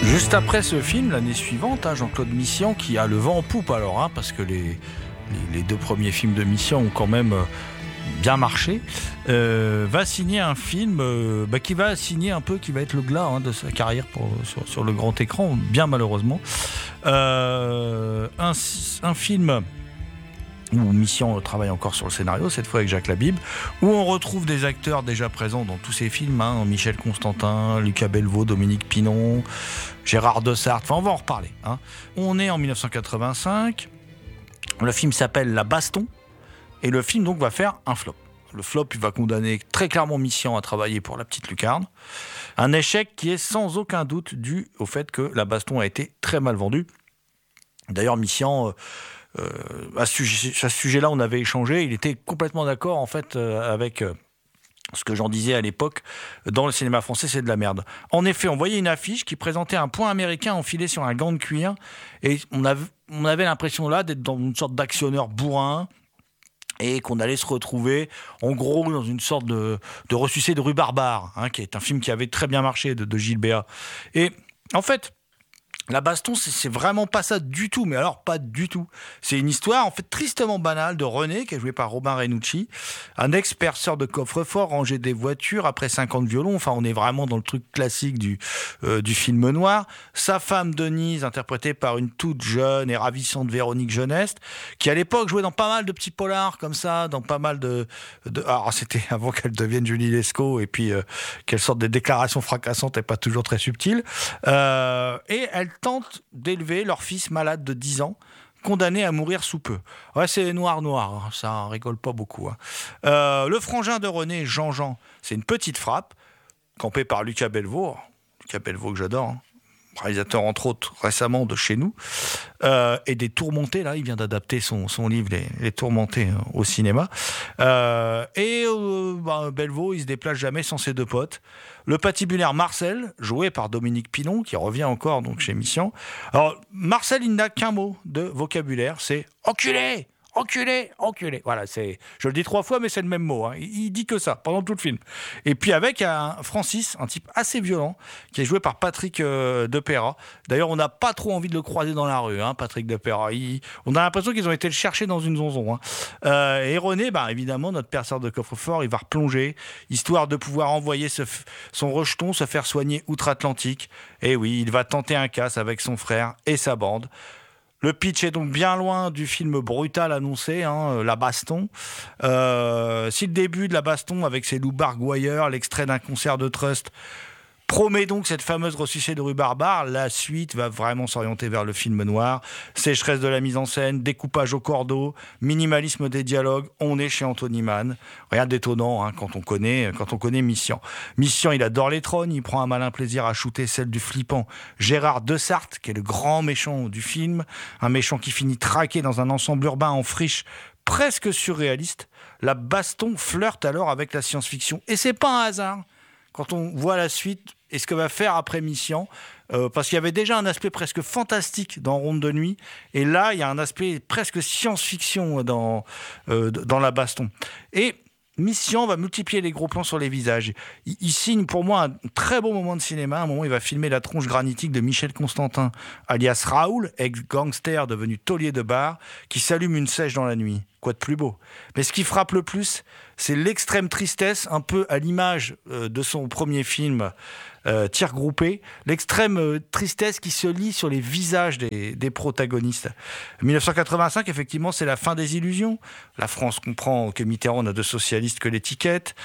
Juste après ce film, l'année suivante, Jean-Claude Mission, qui a le vent en poupe alors, parce que les deux premiers films de Mission ont quand même bien marché, va signer un film qui va être le glas de sa carrière sur le grand écran, bien malheureusement. Un film où Mission travaille encore sur le scénario, cette fois avec Jacques Labib, où on retrouve des acteurs déjà présents dans tous ces films, Michel Constantin, Lucas Bellevaux, Dominique Pinon, Gérard Dessart, on va en reparler. On est en 1985, le film s'appelle La Baston, et le film donc va faire un flop. Le flop, il va condamner très clairement Mission à travailler pour La Petite Lucarne. Un échec qui est sans aucun doute dû au fait que La Baston a été très mal vendue. D'ailleurs, Mission... à ce sujet-là, on avait échangé. Il était complètement d'accord en fait avec ce que j'en disais à l'époque. Dans le cinéma français, c'est de la merde. En effet, on voyait une affiche qui présentait un poing américain enfilé sur un gant de cuir, et on avait l'impression là d'être dans une sorte d'actionneur bourrin, et qu'on allait se retrouver en gros dans une sorte de ressucé de rue Barbare, qui est un film qui avait très bien marché de Gilles Béat. Et en fait, La Baston, c'est vraiment pas ça du tout, mais alors pas du tout. C'est une histoire en fait tristement banale de René, qui est joué par Robin Renucci, un ex-perceur de coffre-fort, rangé des voitures après 50 violons. Enfin, on est vraiment dans le truc classique du film noir. Sa femme Denise, interprétée par une toute jeune et ravissante Véronique Jeuneste, qui à l'époque jouait dans pas mal de petits polars comme ça, dans pas mal alors c'était avant qu'elle devienne Julie Lescaut et puis qu'elle sorte des déclarations fracassantes et pas toujours très subtiles. Et elle tentent d'élever leur fils malade de 10 ans, condamné à mourir sous peu. Ouais, c'est noir, ça rigole pas beaucoup. Le frangin de René, Jean-Jean, c'est une petite frappe, campé par Lucas Bellevaux que j'adore, réalisateur entre autres récemment de Chez nous, et des Tourmentés, là il vient d'adapter son livre les Tourmentés au cinéma, Bellevaux il se déplace jamais sans ses deux potes. Le patibulaire Marcel, joué par Dominique Pinon, qui revient encore donc chez Mission. Alors Marcel, il n'a qu'un mot de vocabulaire, c'est enculé. Enculé, enculé. Voilà, je le dis 3 fois, mais c'est le même mot. Il dit que ça pendant tout le film. Et puis avec un Francis, un type assez violent, qui est joué par Patrick Depeyrat. D'ailleurs, on n'a pas trop envie de le croiser dans la rue, Patrick Depeyrat. On a l'impression qu'ils ont été le chercher dans une zonzon. Et René, évidemment, notre perceur de coffre-fort, il va replonger, histoire de pouvoir envoyer son rejeton se faire soigner outre-Atlantique. Et oui, il va tenter un casse avec son frère et sa bande. Le pitch est donc bien loin du film brutal annoncé, La Baston. Si le début de La Baston, avec ses loups bargouilleurs, l'extrait d'un concert de Trust, promet donc cette fameuse ressucée de rue Barbare, la suite va vraiment s'orienter vers le film noir. Sécheresse de la mise en scène, découpage au cordeau, minimalisme des dialogues. On est chez Anthony Mann. Rien d'étonnant quand on connaît Mission. Mission, il adore les trônes, il prend un malin plaisir à shooter celle du flippant Gérard Dessart, qui est le grand méchant du film. Un méchant qui finit traqué dans un ensemble urbain en friche presque surréaliste. La Baston flirte alors avec la science-fiction. Et c'est pas un hasard quand on voit la suite et ce que va faire après Mission, parce qu'il y avait déjà un aspect presque fantastique dans Ronde de nuit, et là, il y a un aspect presque science-fiction dans La Baston. Et Mission va multiplier les gros plans sur les visages. Il signe pour moi un très beau moment de cinéma. À un moment, il va filmer la tronche granitique de Michel Constantin, alias Raoul, ex-gangster devenu taulier de bar, qui s'allume une sèche dans la nuit. Quoi de plus beau? Mais ce qui frappe le plus, c'est l'extrême tristesse, un peu à l'image de son premier film, Tir groupé, l'extrême tristesse qui se lit sur les visages des protagonistes. 1985, effectivement, c'est la fin des illusions. La France comprend que Mitterrand n'a de socialiste que l'étiquette.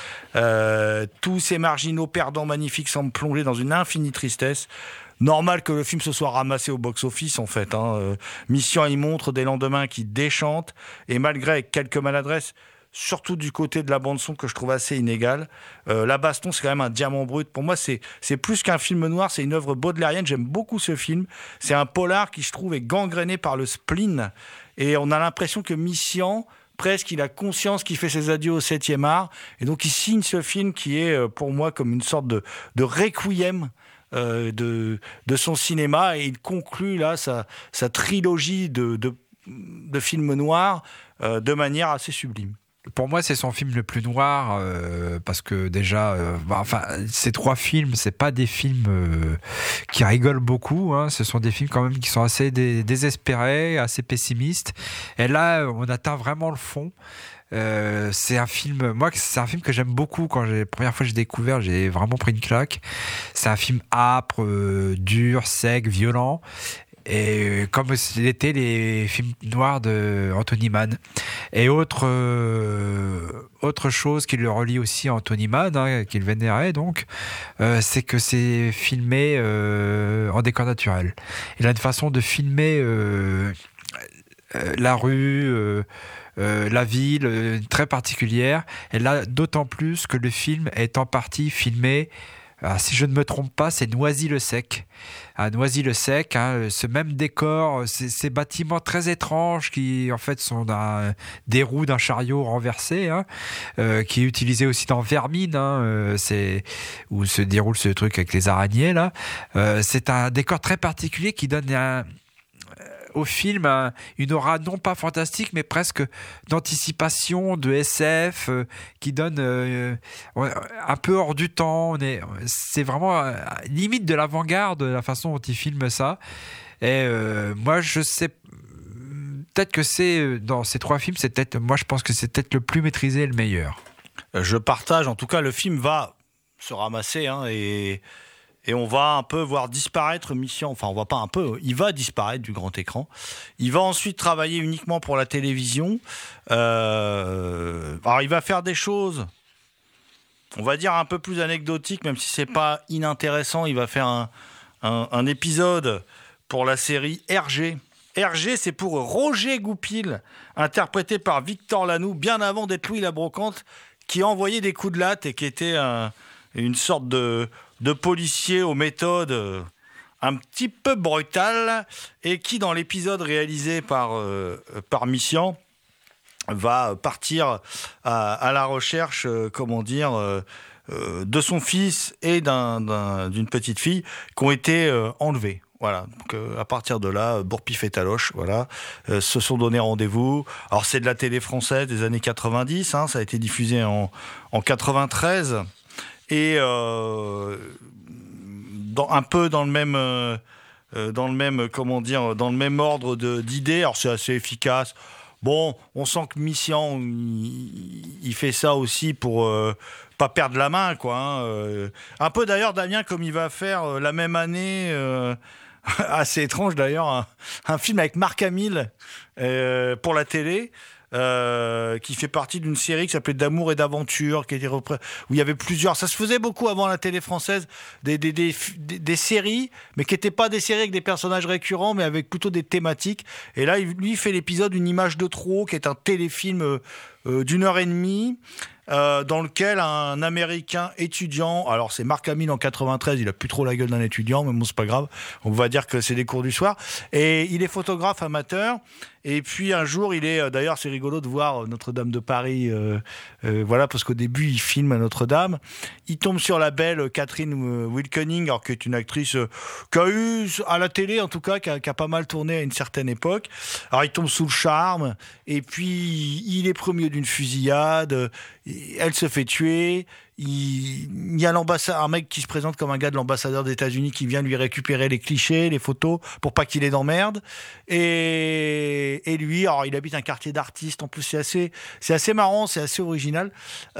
Tous ces marginaux perdants magnifiques semblent plonger dans une infinie tristesse. Normal que le film se soit ramassé au box-office, en fait. Mission y montre des lendemains qui déchantent, et malgré quelques maladresses, surtout du côté de la bande-son que je trouve assez inégale. La Baston, c'est quand même un diamant brut. Pour moi, c'est plus qu'un film noir, c'est une œuvre baudelairienne. J'aime beaucoup ce film. C'est un polar qui, je trouve, est gangréné par le spleen. Et on a l'impression que Mission, presque, il a conscience qu'il fait ses adieux au 7e art. Et donc, il signe ce film qui est, pour moi, comme une sorte de requiem de son cinéma. Et il conclut là sa trilogie de films noirs de manière assez sublime. Pour moi, c'est son film le plus noir parce que déjà, ces 3 films, c'est pas des films qui rigolent beaucoup. Hein. Ce sont des films quand même qui sont assez désespérés, assez pessimistes. Et là, on atteint vraiment le fond. C'est un film que j'aime beaucoup. La première fois que j'ai découvert, j'ai vraiment pris une claque. C'est un film âpre, dur, sec, violent. Et comme l'étaient les films noirs de Anthony Mann. Et autre chose qui le relie aussi à Anthony Mann, hein, qu'il vénérait donc, c'est que c'est filmé en décor naturel. Il a une façon de filmer la rue, la ville, très particulière. Et là, d'autant plus que le film est en partie filmé. Alors, si je ne me trompe pas, c'est Noisy-le-Sec. À Noisy-le-Sec, hein, ce même décor, ces bâtiments très étranges qui en fait sont des roues d'un chariot renversé, hein, qui est utilisé aussi dans Vermine, hein, où se déroule ce truc avec les araignées là. C'est un décor très particulier qui donne au film une aura non pas fantastique mais presque d'anticipation, de SF, qui donne un peu hors du temps. C'est vraiment limite de l'avant-garde la façon dont il filme ça. Et moi je sais peut-être que c'est dans ces 3 films, moi je pense que c'est peut-être le plus maîtrisé et le meilleur. Je partage, en tout cas le film va se ramasser, hein, et on va un peu voir disparaître Mission. Enfin, on va pas un peu. Il va disparaître du grand écran. Il va ensuite travailler uniquement pour la télévision. Alors, il va faire des choses, on va dire, un peu plus anecdotiques, même si c'est pas inintéressant. Il va faire un épisode pour la série RG. RG, c'est pour Roger Goupil, interprété par Victor Lanoux, bien avant d'être Louis la Brocante, qui envoyait des coups de latte et qui était une sorte de policier aux méthodes un petit peu brutales, et qui, dans l'épisode réalisé par Mission, va partir à la recherche, de son fils et d'une petite fille qui ont été enlevés. Voilà, donc à partir de là, Bourpif et Taloche, voilà, se sont donné rendez-vous. Alors c'est de la télé française des années 90, hein, ça a été diffusé en 93, et un peu dans le même ordre d'idées. Alors c'est assez efficace. Bon, on sent que Mission, il fait ça aussi pour pas perdre la main, quoi. Hein. Un peu d'ailleurs, Damien, comme il va faire la même année, assez étrange d'ailleurs, un film avec Marc Hamill pour la télé. Qui fait partie d'une série qui s'appelait D'amour et d'aventure, où il y avait plusieurs. Ça se faisait beaucoup avant la télé française, des séries, mais qui n'étaient pas des séries avec des personnages récurrents, mais avec plutôt des thématiques. Et là, lui, il fait l'épisode Une image de trop, qui est un téléfilm d'1h30. Dans lequel un Américain étudiant, alors c'est Marc Hamill en 93, il a plus trop la gueule d'un étudiant, mais bon, c'est pas grave, on va dire que c'est des cours du soir, et il est photographe amateur. Et puis un jour, d'ailleurs c'est rigolo de voir Notre-Dame de Paris, voilà, parce qu'au début il filme à Notre-Dame, il tombe sur la belle Catherine Wilkening, alors qui est une actrice qui a eu à la télé en tout cas, qui a pas mal tourné à une certaine époque. Alors il tombe sous le charme, et puis il est pris au milieu d'une fusillade, elle se fait tuer. Il y a un mec qui se présente comme un gars de l'ambassadeur des États-Unis qui vient lui récupérer les clichés, les photos, pour pas qu'il ait d'emmerde. Et lui, alors il habite un quartier d'artistes. En plus, c'est assez marrant, c'est assez original.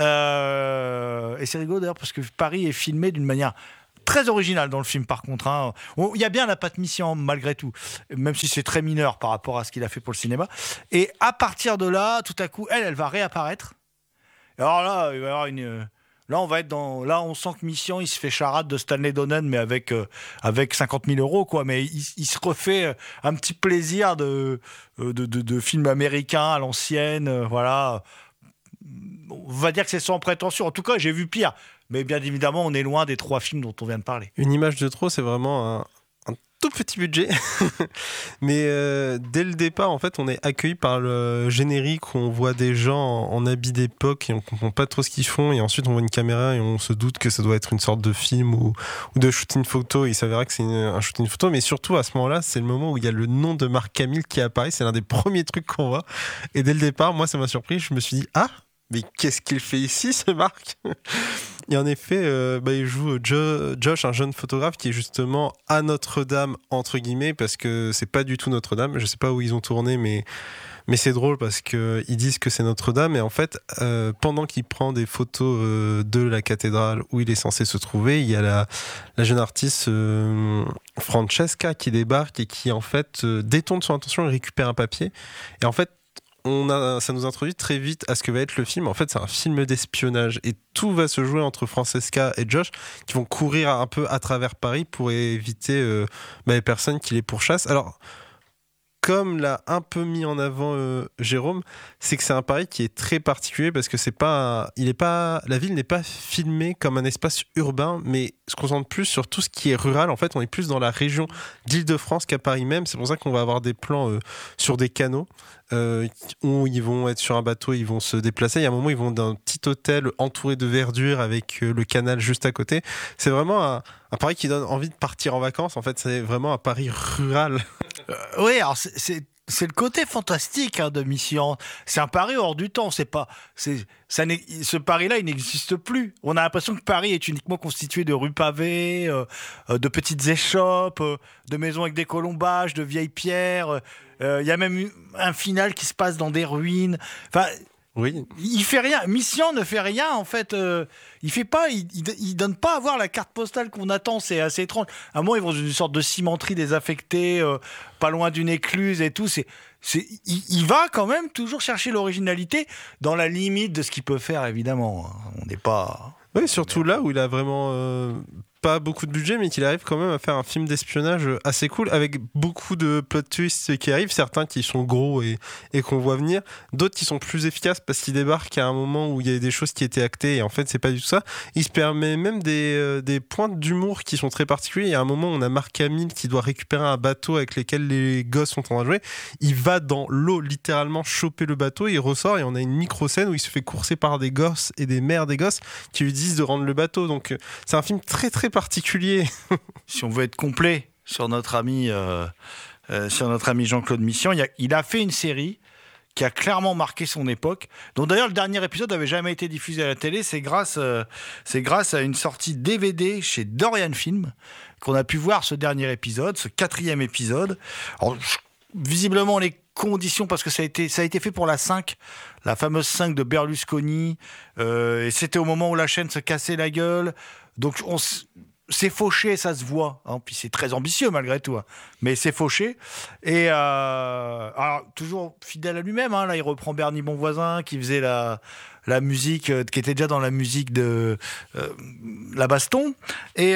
Et c'est rigolo d'ailleurs parce que Paris est filmé d'une manière très originale dans le film, par contre. Hein. Il y a bien la patte Mission malgré tout, même si c'est très mineur par rapport à ce qu'il a fait pour le cinéma. Et à partir de là, tout à coup, elle va réapparaître. Alors là, il va y avoir là, on va être là, on sent que Mission, il se fait charade de Stanley Donen, mais avec 50 000 euros, quoi. Mais il se refait un petit plaisir de film américain à l'ancienne, voilà. On va dire que c'est sans prétention. En tout cas, j'ai vu pire. Mais bien évidemment, on est loin des 3 films dont on vient de parler. Une image de trop, c'est vraiment un tout petit budget. Mais dès le départ, en fait, on est accueilli par le générique où on voit des gens en habits d'époque et on comprend pas trop ce qu'ils font. Et ensuite, on voit une caméra et on se doute que ça doit être une sorte de film ou de shooting photo. Et il s'avère que c'est un shooting photo. Mais surtout, à ce moment-là, c'est le moment où il y a le nom de Marc Hamill qui apparaît. C'est l'un des premiers trucs qu'on voit. Et dès le départ, moi, ça m'a surpris. Je me suis dit, ah, mais qu'est-ce qu'il fait ici, ce Marc? Et en effet, il joue Josh, un jeune photographe qui est justement à Notre-Dame, entre guillemets, parce que c'est pas du tout Notre-Dame. Je sais pas où ils ont tourné, mais c'est drôle parce qu'ils disent que c'est Notre-Dame. Et en fait, pendant qu'il prend des photos de la cathédrale où il est censé se trouver, il y a la jeune artiste Francesca qui débarque et qui, en fait, détourne son attention et récupère un papier. Et en fait, ça nous introduit très vite à ce que va être le film. En fait, c'est un film d'espionnage et tout va se jouer entre Francesca et Josh qui vont courir un peu à travers Paris pour éviter les personnes qui les pourchassent. Alors, comme l'a un peu mis en avant Jérôme, c'est que c'est un Paris qui est très particulier parce que la ville n'est pas filmée comme un espace urbain, mais se concentre plus sur tout ce qui est rural. En fait, on est plus dans la région d'Île-de-France qu'à Paris même. C'est pour ça qu'on va avoir des plans sur des canaux où ils vont être sur un bateau, ils vont se déplacer. Il y a un moment, ils vont d'un petit hôtel entouré de verdure avec le canal juste à côté. C'est vraiment un Paris qui donne envie de partir en vacances. En fait, c'est vraiment un Paris rural. Oui, alors c'est le côté fantastique de Mission. C'est un Paris hors du temps. Ce Paris-là, il n'existe plus. On a l'impression que Paris est uniquement constitué de rues pavées, de petites échoppes, de maisons avec des colombages, de vieilles pierres. Il y a même un final qui se passe dans des ruines. Enfin, oui. Il fait rien. Mission ne fait rien en fait. Il fait pas. Il donne pas à voir la carte postale qu'on attend. C'est assez étrange. À un moment, ils vont dans une sorte de cimenterie désaffectée, pas loin d'une écluse et tout. Il va quand même toujours chercher l'originalité dans la limite de ce qu'il peut faire. Évidemment, on n'est pas. Oui, surtout là où il a vraiment pas beaucoup de budget, mais qu'il arrive quand même à faire un film d'espionnage assez cool, avec beaucoup de plot twists qui arrivent, certains qui sont gros et qu'on voit venir, d'autres qui sont plus efficaces parce qu'ils débarquent à un moment où il y a des choses qui étaient actées et en fait c'est pas du tout ça. Il se permet même des pointes d'humour qui sont très particuliers. Il y a un moment où on a Marc Hamill qui doit récupérer un bateau avec lequel les gosses sont en train de jouer. Il va dans l'eau littéralement choper le bateau, il ressort et on a une micro-scène où il se fait courser par des gosses et des mères des gosses qui lui disent de rendre le bateau. Donc c'est un film très très particulier. Si on veut être complet sur notre ami Jean-Claude Mission, il a fait une série qui a clairement marqué son époque, dont d'ailleurs le dernier épisode n'avait jamais été diffusé à la télé. C'est grâce à une sortie DVD chez Dorian Film qu'on a pu voir ce dernier épisode, ce 4e épisode. Alors, visiblement les conditions, parce que ça a été fait pour la 5, la fameuse 5 de Berlusconi, et c'était au moment où la chaîne se cassait la gueule. Donc c'est fauché, ça se voit. Hein. Puis c'est très ambitieux malgré tout. Hein. Mais c'est fauché. Et alors, toujours fidèle à lui-même. Hein. Là, il reprend Bernie Bonvoisin qui faisait la musique, qui était déjà dans la musique de La Baston. Et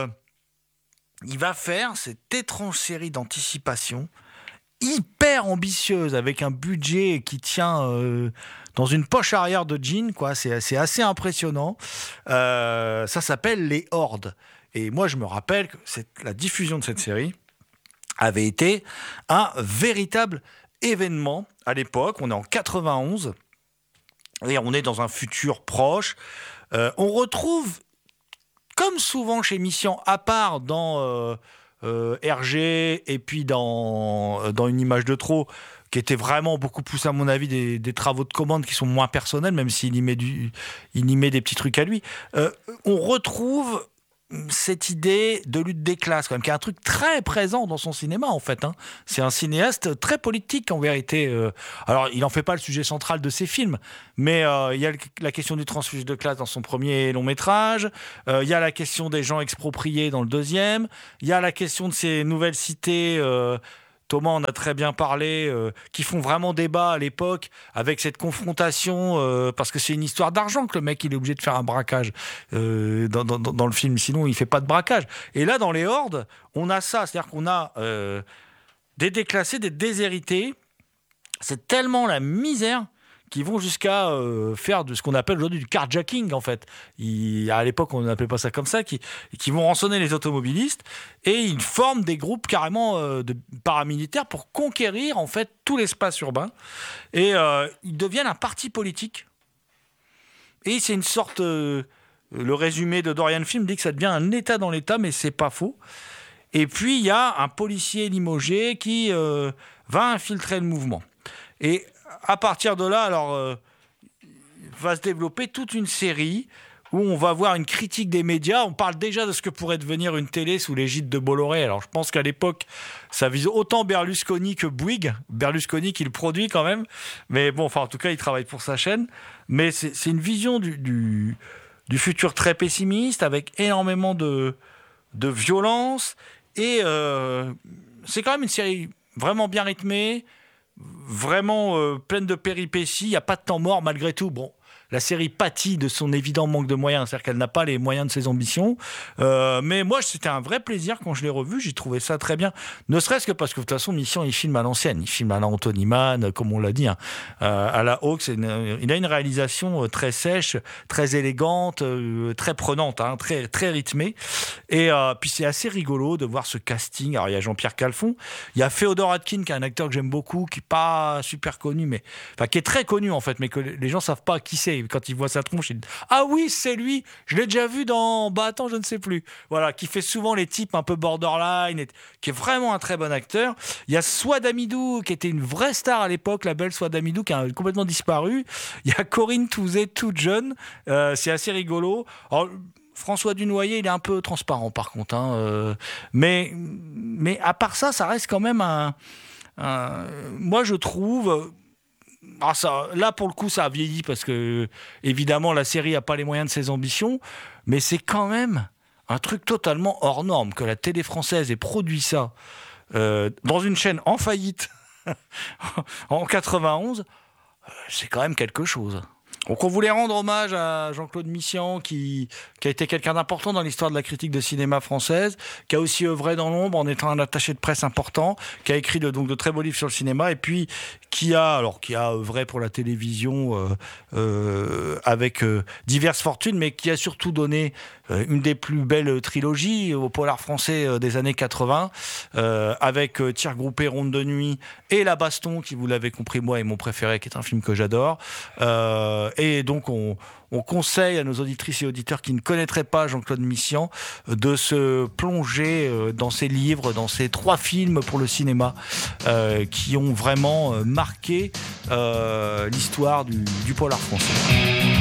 il va faire cette étrange série d'anticipation hyper ambitieuse avec un budget qui tient dans une poche arrière de jean, quoi. C'est assez impressionnant. Ça s'appelle Les Hordes. Et moi, je me rappelle que la diffusion de cette série avait été un véritable événement à l'époque. On est en 91 et on est dans un futur proche. On retrouve, comme souvent chez Mission, à part dans RG et puis dans Une image de trop, qui était vraiment beaucoup plus, à mon avis, des travaux de commande qui sont moins personnels, même s'il y met des petits trucs à lui. On retrouve cette idée de lutte des classes, quand même, qui est un truc très présent dans son cinéma, en fait. Hein. C'est un cinéaste très politique, en vérité. Alors, il n'en fait pas le sujet central de ses films, mais il y a la question du transfuge de classe dans son premier long métrage, il y a la question des gens expropriés dans le deuxième, il y a la question de ces nouvelles cités... Thomas en a très bien parlé, qui font vraiment débat à l'époque avec cette confrontation, parce que c'est une histoire d'argent que le mec il est obligé de faire un braquage dans le film, sinon il fait pas de braquage. Et là, dans Les Hordes, on a ça, c'est-à-dire qu'on a des déclassés, des déshérités. C'est tellement la misère qui vont jusqu'à faire de ce qu'on appelle aujourd'hui du carjacking, en fait. À l'époque, on n'appelait pas ça comme ça, qui vont rançonner les automobilistes, et ils forment des groupes carrément de paramilitaires pour conquérir, en fait, tout l'espace urbain. Et ils deviennent un parti politique. Et c'est une sorte... le résumé de Dorian Film dit que ça devient un État dans l'État, mais c'est pas faux. Et puis, il y a un policier limogé qui va infiltrer le mouvement. Et à partir de là, alors, va se développer toute une série où on va voir une critique des médias. On parle déjà de ce que pourrait devenir une télé sous l'égide de Bolloré. Alors, je pense qu'à l'époque, ça vise autant Berlusconi que Bouygues. Berlusconi qui le produit quand même. Mais bon, enfin, en tout cas, il travaille pour sa chaîne. Mais c'est une vision du futur très pessimiste, avec énormément de violence. Et c'est quand même une série vraiment bien rythmée, vraiment pleine de péripéties. Il n'y a pas de temps mort malgré tout. Bon, la série pâtit de son évident manque de moyens, c'est-à-dire qu'elle n'a pas les moyens de ses ambitions. Mais moi, c'était un vrai plaisir quand je l'ai revu. J'ai trouvé ça très bien. Ne serait-ce que parce que de toute façon, Mission, il filme à l'ancienne. Il filme à la Anthony Mann, comme on l'a dit, hein, à la Hawks. Il a une réalisation très sèche, très élégante, très prenante, hein, très, très rythmée. Et puis c'est assez rigolo de voir ce casting. Alors il y a Jean-Pierre Calfon, il y a Féodor Atkin, qui est un acteur que j'aime beaucoup, qui n'est pas super connu, mais enfin qui est très connu en fait, mais que les gens savent pas qui c'est. Quand ils voient sa tronche, ils disent ah oui, c'est lui, je l'ai déjà vu dans attends, je ne sais plus. Voilà, qui fait souvent les types un peu borderline, et qui est vraiment un très bon acteur. Il y a Souad Amidou, qui était une vraie star à l'époque, la belle Souad Amidou, qui a complètement disparu. Il y a Corinne Touzé, toute jeune. C'est assez rigolo. Alors, François Dunoyer, il est un peu transparent par contre, hein, mais à part ça, ça reste quand même moi je trouve. Là, pour le coup, ça a vieilli parce que, évidemment, la série n'a pas les moyens de ses ambitions, mais c'est quand même un truc totalement hors norme que la télé française ait produit ça dans une chaîne en faillite en 91. C'est quand même quelque chose. Donc on voulait rendre hommage à Jean-Claude Missian qui a été quelqu'un d'important dans l'histoire de la critique de cinéma française, qui a aussi œuvré dans l'ombre en étant un attaché de presse important, qui a écrit donc de très beaux livres sur le cinéma, et puis qui a œuvré pour la télévision avec diverses fortunes, mais qui a surtout donné une des plus belles trilogies au polar français des années 80, avec Tir groupé, Ronde de nuit et La Baston, qui, vous l'avez compris, moi est mon préféré, qui est un film que j'adore. Et donc on conseille à nos auditrices et auditeurs qui ne connaîtraient pas Jean-Claude Missian de se plonger dans ses livres, dans ces 3 films pour le cinéma qui ont vraiment marqué l'histoire du polar français.